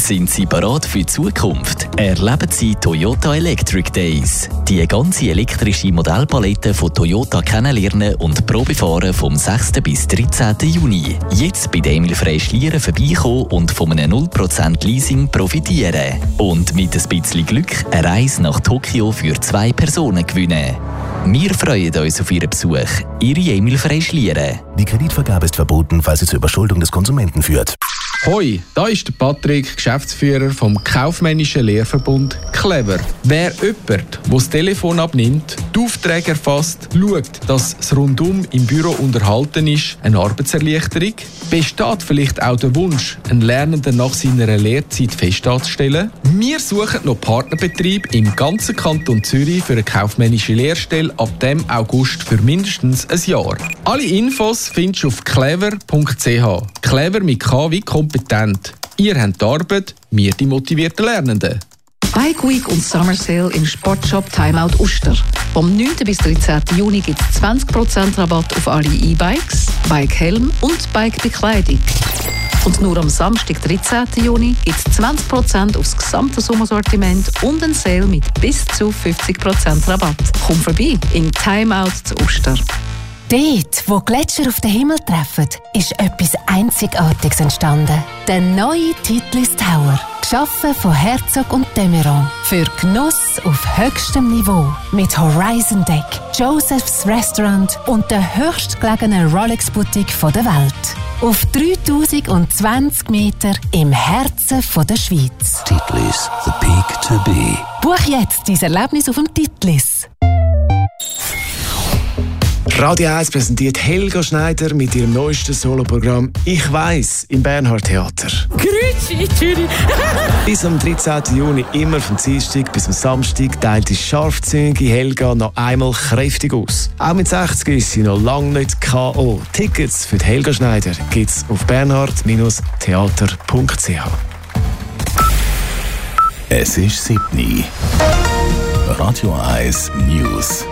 Sind Sie bereit für die Zukunft? Erleben Sie Toyota Electric Days. Die ganze elektrische Modellpalette von Toyota kennenlernen und Probefahren vom 6. bis 13. Juni. Jetzt bei Emil Frey Schlieren vorbeikommen und von einem 0% Leasing profitieren. Und mit ein bisschen Glück eine Reise nach Tokio für 2 Personen gewinnen. Wir freuen uns auf Ihren Besuch. Ihre Emil Frey Schlieren. Die Kreditvergabe ist verboten, falls sie zur Überschuldung des Konsumenten führt. Hoi, da ist der Patrick, Geschäftsführer vom kaufmännischen Lehrverbund Clever. Wer jemand, der das Telefon abnimmt, die Aufträge erfasst, schaut, dass es rundum im Büro unterhalten ist, eine Arbeitserleichterung? Besteht vielleicht auch der Wunsch, einen Lernenden nach seiner Lehrzeit fest anzustellen? Wir suchen noch Partnerbetrieb im ganzen Kanton Zürich für eine kaufmännische Lehrstelle ab dem August für mindestens ein Jahr. Alle Infos findest du auf clever.ch. Clever mit K wie kompetent. Ihr habt die Arbeit, wir die motivierten Lernenden. Bike Week und Summer Sale im Sportshop Timeout Uster. Vom 9. bis 13. Juni gibt es 20% Rabatt auf alle E-Bikes, Bikehelm und Bikebekleidung. Und nur am Samstag, 13. Juni, gibt es 20% aufs gesamte Sommersortiment und einen Sale mit bis zu 50% Rabatt. Komm vorbei im Timeout zu Uster. Dort, wo Gletscher auf den Himmel treffen, ist etwas Einzigartiges entstanden. Der neue Titlis Tower. Geschaffen von Herzog und de Meuron. Für Genuss auf höchstem Niveau. Mit Horizon Deck, Joseph's Restaurant und der höchstgelegenen Rolex-Boutique der Welt. Auf 3020 Meter im Herzen der Schweiz. Titlis, the peak to be. Buch jetzt dein Erlebnis auf dem Titlis. Radio 1 präsentiert Helga Schneider mit ihrem neuesten Soloprogramm «Ich weiss» im Bernhard Theater. Grüezi, Zürich! Bis am 13. Juni, immer vom Dienstag bis am Samstag, teilt die scharfzüngige Helga noch einmal kräftig aus. Auch mit 60 ist sie noch lange nicht K.O. Tickets für die Helga Schneider gibt's auf bernhard-theater.ch. Es ist 7. Radio 1 News.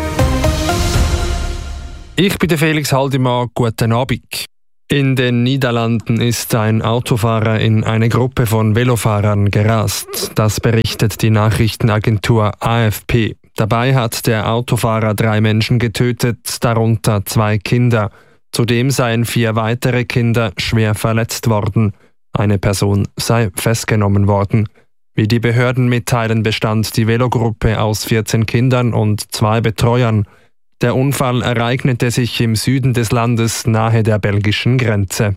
Ich bin der Felix Haldimann, guten Abend. In den Niederlanden ist ein Autofahrer in eine Gruppe von Velofahrern gerast. Das berichtet die Nachrichtenagentur AFP. Dabei hat der Autofahrer 3 Menschen getötet, darunter 2 Kinder. Zudem seien 4 weitere Kinder schwer verletzt worden. Eine Person sei festgenommen worden. Wie die Behörden mitteilen, bestand die Velogruppe aus 14 Kindern und 2 Betreuern. Der Unfall ereignete sich im Süden des Landes nahe der belgischen Grenze.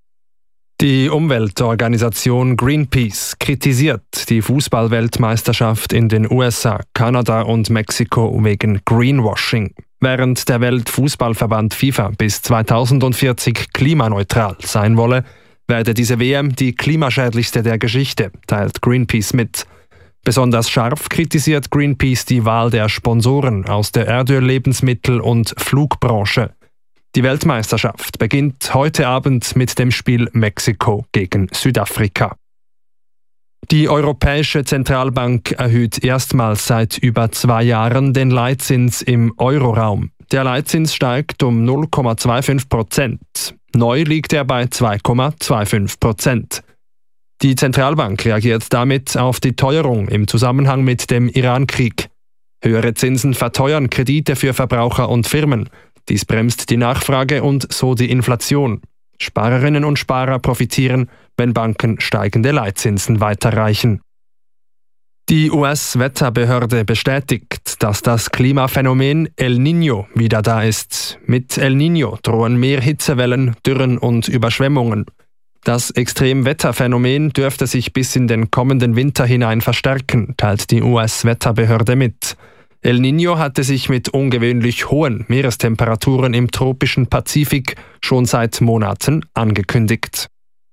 Die Umweltorganisation Greenpeace kritisiert die Fußball-Weltmeisterschaft in den USA, Kanada und Mexiko wegen Greenwashing. Während der Weltfußballverband FIFA bis 2040 klimaneutral sein wolle, werde diese WM die klimaschädlichste der Geschichte, teilt Greenpeace mit. Besonders scharf kritisiert Greenpeace die Wahl der Sponsoren aus der Erdöl-, Lebensmittel- und Flugbranche. Die Weltmeisterschaft beginnt heute Abend mit dem Spiel Mexiko gegen Südafrika. Die Europäische Zentralbank erhöht erstmals seit über 2 Jahren den Leitzins im Euroraum. Der Leitzins steigt um 0,25%. Neu liegt er bei 2,25%. Die Zentralbank reagiert damit auf die Teuerung im Zusammenhang mit dem Iran-Krieg. Höhere Zinsen verteuern Kredite für Verbraucher und Firmen. Dies bremst die Nachfrage und so die Inflation. Sparerinnen und Sparer profitieren, wenn Banken steigende Leitzinsen weiterreichen. Die US-Wetterbehörde bestätigt, dass das Klimaphänomen El Niño wieder da ist. Mit El Niño drohen mehr Hitzewellen, Dürren und Überschwemmungen. Das Extremwetterphänomen dürfte sich bis in den kommenden Winter hinein verstärken, teilt die US-Wetterbehörde mit. El Niño hatte sich mit ungewöhnlich hohen Meerestemperaturen im tropischen Pazifik schon seit Monaten angekündigt.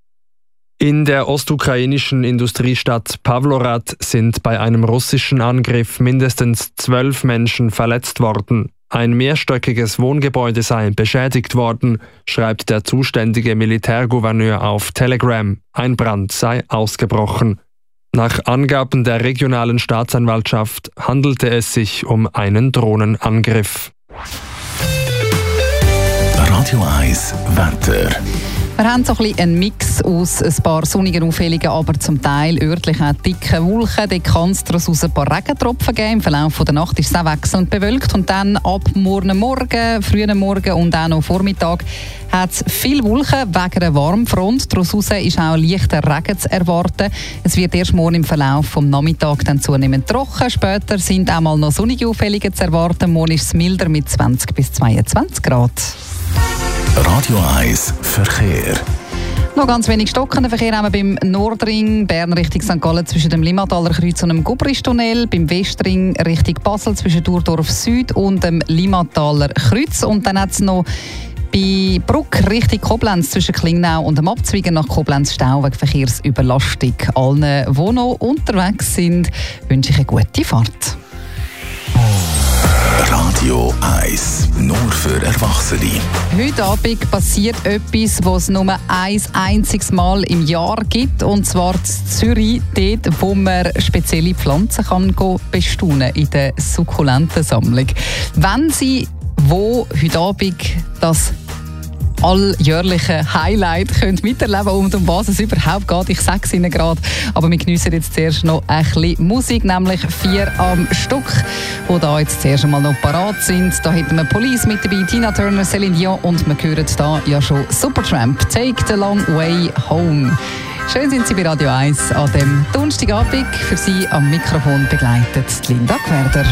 In der ostukrainischen Industriestadt Pawlorad sind bei einem russischen Angriff mindestens 12 Menschen verletzt worden. Ein mehrstöckiges Wohngebäude sei beschädigt worden, schreibt der zuständige Militärgouverneur auf Telegram. Ein Brand sei ausgebrochen. Nach Angaben der regionalen Staatsanwaltschaft handelte es sich um einen Drohnenangriff. Radio 1 Wetter. Wir haben so ein bisschen einen Mix aus ein paar sonnigen Aufhellungen, aber zum Teil örtlich auch dicke Wolken. Dort kann es daraus ein paar Regentropfen geben. Im Verlauf der Nacht ist es auch wechselnd bewölkt. Und dann ab morgen Morgen, frühen Morgen und auch noch Vormittag hat es viele Wolken wegen einer Warmfront. Daraus ist auch leichter Regen zu erwarten. Es wird erst morgen im Verlauf des Nachmittags dann zunehmend trocken. Später sind auch mal noch sonnige Aufhellungen zu erwarten. Morgen ist es milder mit 20 bis 22 Grad. Radio 1 Verkehr. Noch ganz wenig stockenden Verkehr haben wir beim Nordring, Bern Richtung St. Gallen zwischen dem Limmataler Kreuz und dem Gubristunnel, beim Westring Richtung Basel zwischen Thurdorf Süd und dem Limmataler Kreuz. Und dann hat es noch bei Bruck Richtung Koblenz zwischen Klingnau und dem Abzweigen nach Koblenz Stau wegen Verkehrsüberlastung. Allen, die noch unterwegs sind, wünsche ich eine gute Fahrt. Radio 1, nur für Erwachsene. Heute Abend passiert etwas, was es nur ein einziges Mal im Jahr gibt. Und zwar in Zürich, dort, wo man spezielle Pflanzen kann bestaunen in der Sukkulentensammlung. Wenn Sie heute Abend das alljährliche Highlight könnt miterleben und um was es überhaupt geht. Ich sage es Ihnen gerade, aber wir geniessen jetzt zuerst noch ein bisschen Musik, nämlich 4 am Stück, die da jetzt zuerst einmal noch parat sind. Da hätten wir Police mit dabei, Tina Turner, Celine Dion und wir hören da ja schon Supertramp, Take the Long Way Home. Schön sind Sie bei Radio 1 an dem Donnerstagabend. Für Sie am Mikrofon begleitet Linda Gwerder.